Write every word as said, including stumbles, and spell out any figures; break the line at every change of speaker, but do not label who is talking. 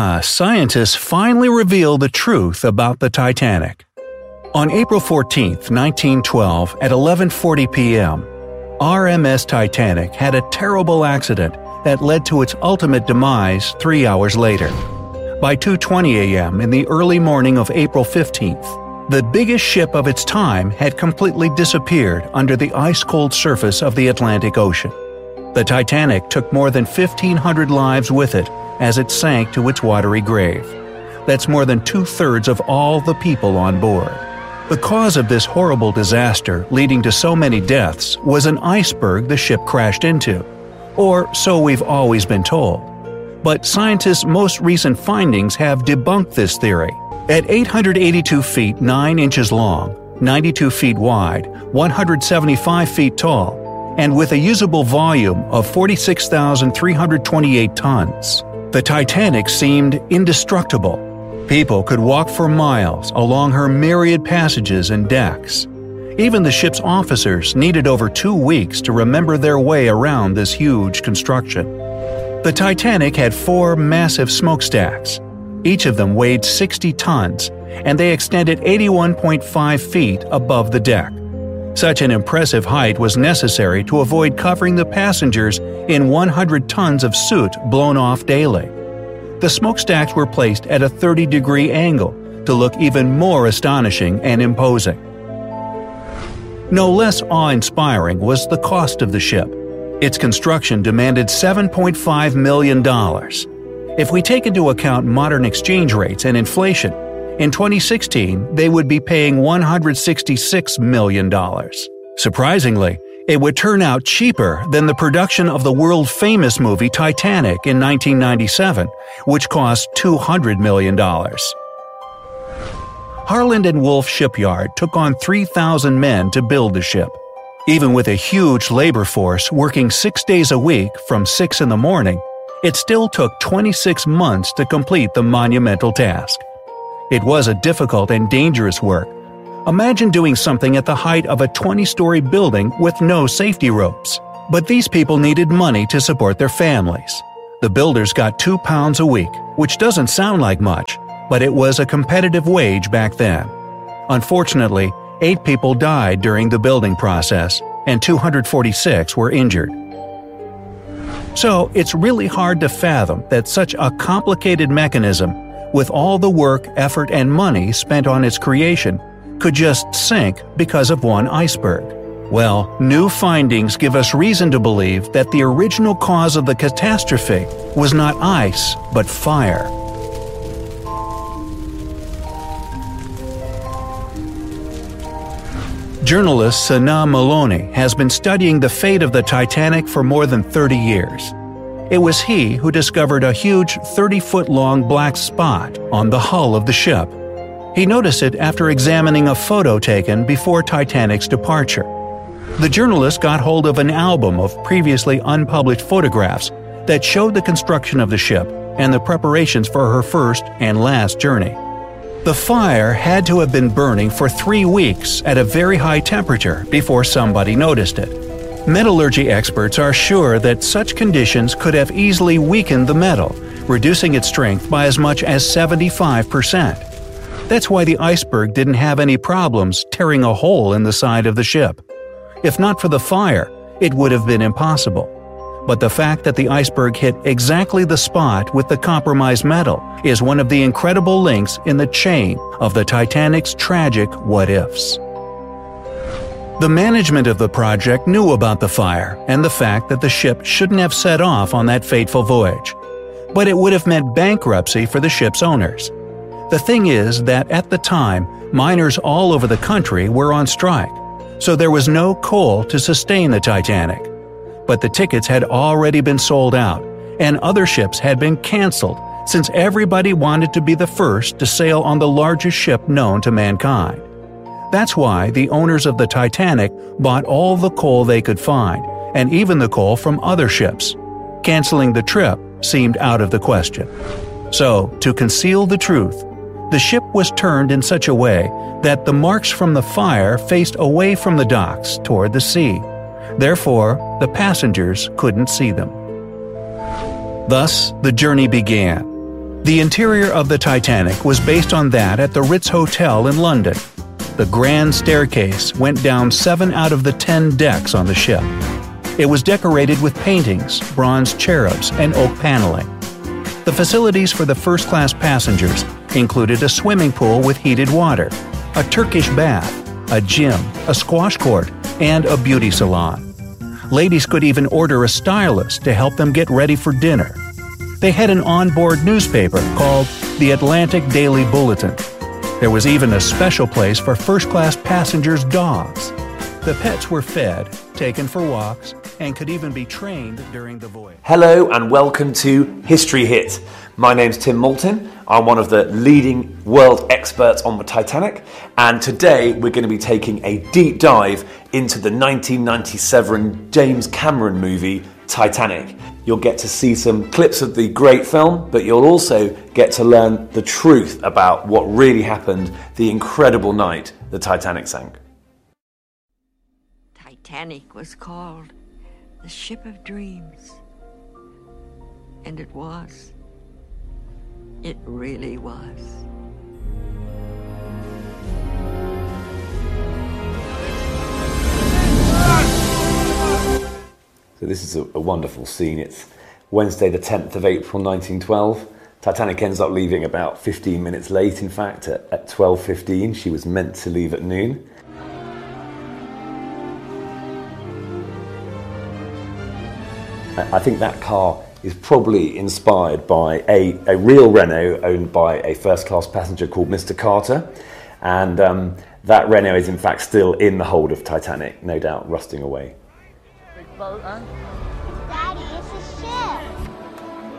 Ah, scientists finally reveal the truth about the Titanic. On April fourteenth, nineteen twelve, at eleven forty p.m., R M S Titanic had a terrible accident that led to its ultimate demise three hours later. By two twenty a.m. in the early morning of April fifteenth, the biggest ship of its time had completely disappeared under the ice-cold surface of the Atlantic Ocean. The Titanic took more than fifteen hundred lives with it as it sank to its watery grave. That's more than two-thirds of all the people on board. The cause of this horrible disaster, leading to so many deaths, was an iceberg the ship crashed into. Or so we've always been told. But scientists' most recent findings have debunked this theory. At eight hundred eighty-two feet nine inches long, ninety-two feet wide, one hundred seventy-five feet tall, and with a usable volume of forty-six thousand three hundred twenty-eight tons, the Titanic seemed indestructible. People could walk for miles along her myriad passages and decks. Even the ship's officers needed over two weeks to remember their way around this huge construction. The Titanic had four massive smokestacks. Each of them weighed sixty tons, and they extended eighty-one point five feet above the deck. Such an impressive height was necessary to avoid covering the passengers in one hundred tons of soot blown off daily. The smokestacks were placed at a thirty degree angle to look even more astonishing and imposing. No less awe-inspiring was the cost of the ship. Its construction demanded seven point five million dollars. If we take into account modern exchange rates and inflation, in twenty sixteen they would be paying one hundred sixty-six million dollars. Surprisingly, it would turn out cheaper than the production of the world-famous movie Titanic in nineteen ninety-seven, which cost two hundred million dollars. Harland and Wolff Shipyard took on three thousand men to build the ship. Even with a huge labor force working six days a week from six in the morning, it still took twenty-six months to complete the monumental task. It was a difficult and dangerous work. Imagine doing something at the height of a twenty-story building with no safety ropes. But these people needed money to support their families. The builders got two pounds a week, which doesn't sound like much, but it was a competitive wage back then. Unfortunately, eight people died during the building process, and two hundred forty-six were injured. So it's really hard to fathom that such a complicated mechanism, with all the work, effort, and money spent on its creation, could just sink because of one iceberg. Well, new findings give us reason to believe that the original cause of the catastrophe was not ice, but fire. Journalist Sana Maloney has been studying the fate of the Titanic for more than thirty years. It was he who discovered a huge thirty-foot-long black spot on the hull of the ship. He noticed it after examining a photo taken before Titanic's departure. The journalist got hold of an album of previously unpublished photographs that showed the construction of the ship and the preparations for her first and last journey. The fire had to have been burning for three weeks at a very high temperature before somebody noticed it. Metallurgy experts are sure that such conditions could have easily weakened the metal, reducing its strength by as much as seventy-five percent. That's why the iceberg didn't have any problems tearing a hole in the side of the ship. If not for the fire, it would have been impossible. But the fact that the iceberg hit exactly the spot with the compromised metal is one of the incredible links in the chain of the Titanic's tragic what-ifs. The management of the project knew about the fire and the fact that the ship shouldn't have set off on that fateful voyage. But it would have meant bankruptcy for the ship's owners. The thing is that at the time, miners all over the country were on strike, so there was no coal to sustain the Titanic. But the tickets had already been sold out, and other ships had been canceled since everybody wanted to be the first to sail on the largest ship known to mankind. That's why the owners of the Titanic bought all the coal they could find, and even the coal from other ships. Canceling the trip seemed out of the question. So, to conceal the truth, the ship was turned in such a way that the marks from the fire faced away from the docks toward the sea. Therefore, the passengers couldn't see them. Thus, the journey began. The interior of the Titanic was based on that at the Ritz Hotel in London. The grand staircase went down seven out of the ten decks on the ship. It was decorated with paintings, bronze cherubs, and oak paneling. The facilities for the first-class passengers included a swimming pool with heated water, a Turkish bath, a gym, a squash court, and a beauty salon. Ladies could even order a stylist to help them get ready for dinner. They had an onboard newspaper called the Atlantic Daily Bulletin. There was even a special place for first-class passengers' dogs. The pets were fed, taken for walks, and could even be trained during the voyage.
Hello and welcome to History Hit. My name's Tim Moulton. I'm one of the leading world experts on the Titanic, and today we're going to be taking a deep dive into the nineteen ninety-seven James Cameron movie Titanic. You'll get to see some clips of the great film, but you'll also get to learn the truth about what really happened the incredible night the Titanic sank.
Titanic was called the Ship of Dreams. And it was. It really was.
So this is a, a wonderful scene. It's Wednesday the tenth of April nineteen twelve. Titanic ends up leaving about fifteen minutes late, in fact, at, at twelve fifteen. She was meant to leave at noon. I think that car is probably inspired by a, a real Renault owned by a first-class passenger called Mister Carter. And um, that Renault is in fact still in the hold of Titanic, no doubt rusting away.
Big boat, eh?